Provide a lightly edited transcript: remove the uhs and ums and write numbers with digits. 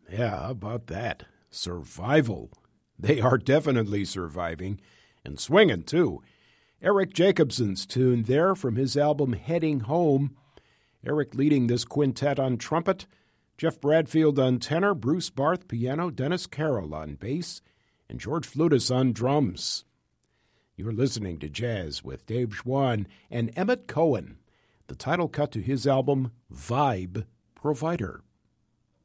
Yeah, how about that? Survival. They are definitely surviving, and swinging, too. Eric Jacobson's tune there from his album Heading Home. Eric leading this quintet on trumpet, Jeff Bradfield on tenor, Bruce Barth piano, Dennis Carroll on bass, and George Flutis on drums. You're listening to Jazz with Dave Schwann and Emmett Cohen, the title cut to his album Vibe Provider.